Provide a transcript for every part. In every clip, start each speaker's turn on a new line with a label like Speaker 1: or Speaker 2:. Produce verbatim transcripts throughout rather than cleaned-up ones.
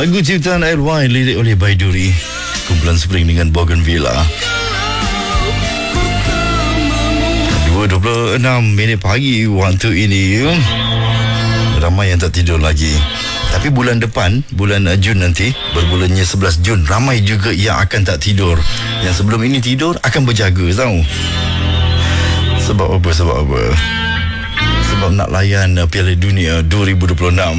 Speaker 1: Lagu ciptaan L Y, lirik oleh Baiduri, kumpulan Spring dengan Bougainvillea. dua dua puluh enam minit pagi waktu ini. Ramai yang tak tidur lagi. Tapi bulan depan, bulan Jun nanti, berbulannya sebelas Jun, ramai juga yang akan tak tidur. Yang sebelum ini tidur akan berjaga, tahu. Sebab apa? Sebab apa? Sebab nak layan Piala Dunia dua ribu dua puluh enam.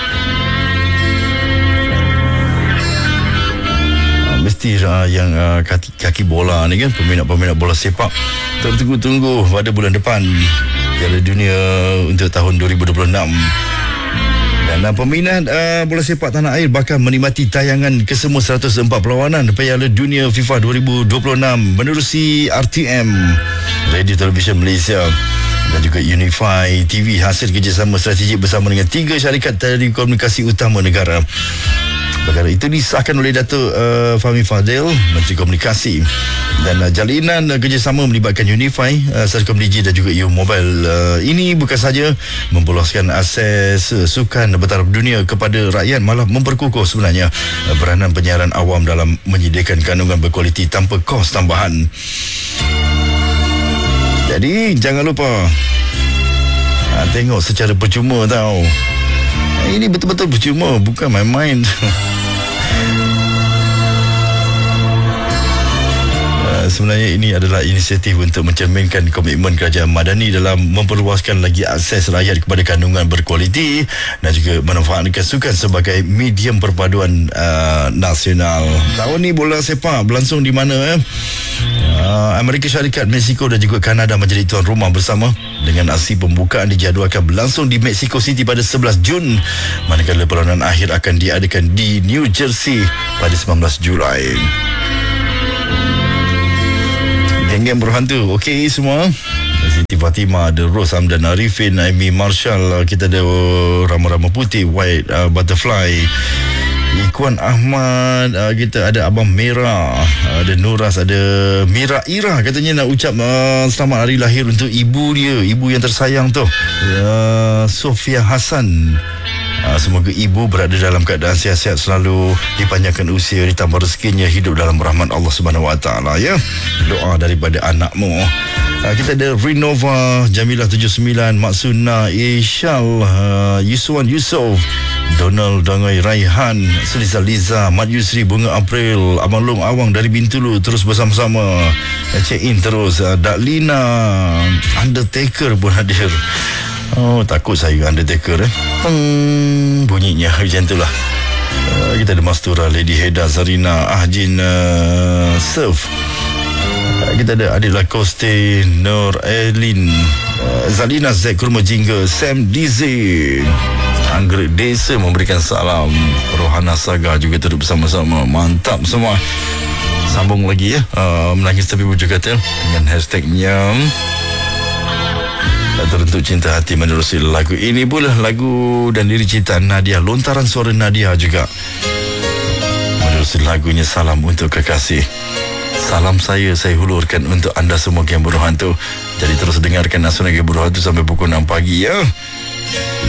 Speaker 1: Mesti uh, yang uh, kaki, kaki bola ni kan, peminat-peminat bola sepak tertunggu-tunggu pada bulan depan Piala Dunia untuk tahun dua ribu dua puluh enam. Dan uh, peminat uh, bola sepak tanah air bakal menikmati tayangan kesemua seratus empat perlawanan Piala Dunia FIFA dua ribu dua puluh enam menerusi R T M, Radio Television Malaysia, dan juga Unify T V, hasil kerjasama strategik bersama dengan tiga syarikat telekomunikasi utama negara. Perkara itu disahkan oleh Datuk uh, Fahmi Fadil, Menteri Komunikasi, dan uh, jalinan uh, kerjasama melibatkan Unify, uh, Celcom Digi dan juga U Mobile. Uh, ini bukan saja memboloskan akses uh, sukan bertaraf dunia kepada rakyat, malah memperkukuh sebenarnya uh, peranan penyiaran awam dalam menyediakan kandungan berkualiti tanpa kos tambahan. Jadi jangan lupa uh, tengok secara percuma tau. Ini betul-betul percuma, bukan main-main. Sebenarnya ini adalah inisiatif untuk mencerminkan komitmen kerajaan Madani dalam memperluaskan lagi akses rakyat kepada kandungan berkualiti dan juga memanfaatkan sukan sebagai medium perpaduan uh, nasional. Tahun ni bola sepak berlangsung di mana? Eh? Uh, Amerika Syarikat, Mexico dan juga Kanada menjadi tuan rumah bersama, dengan aksi pembukaan dijadualkan berlangsung di Mexico City pada sebelas Jun, manakala perlawanan akhir akan diadakan di New Jersey pada sembilan belas Julai. Geng-geng berhantu, okey semua. Siti Fatimah, ada Ros Hamdan Arifin, Amy Marshall, kita ada Rama-Rama Putih, White uh, Butterfly, Ikuan Ahmad, uh, kita ada Abang Merah, ada Nuras, ada Mira Ira, katanya nak ucap uh, selamat hari lahir untuk ibu dia, ibu yang tersayang tu, uh, Sofia Hassan. Uh, semoga ibu berada dalam keadaan sihat-sihat selalu, dipanjangkan usia, ditambah rezekinya, hidup dalam rahmat Allah Subhanahu Wa Taala, ya. Doa daripada anakmu. Uh, kita ada Renova, Jamilah tujuh puluh sembilan, Maksuna, Ishal, uh, Yuswan Yusof, Donald Dangai Raihan, Selisa Liza, Mat Yusri, Bunga April, Abang Long Awang dari Bintulu terus bersama-sama. Uh, check in terus. uh, Daklina, Undertaker pun hadir. Oh, takut saya Undertaker eh. Teng, bunyinya macam itulah. Uh, kita ada Mastura, Lady Heda, Zarina, Ahjin, uh, Surf. Uh, kita ada Adil Lacoste, Nur Elin, uh, Zalina, Zek Kurma Jingga, Sam Dizi, Anggrek Desa memberikan salam. Rohana Saga juga turut bersama-sama. Mantap semua. Sambung lagi ya, uh, menangis tapi bujuk katil dengan hashtagnya Tak Teruntuk Cinta Hati menerusi lagu ini pula, lagu dan diri ciptaan Nadia, lontaran suara Nadia juga menerusi lagunya Salam Untuk Kekasih. Salam saya saya hulurkan untuk anda semua yang berhantu. Jadi terus dengarkan Asuran Yang Berhantu sampai pukul enam pagi ya.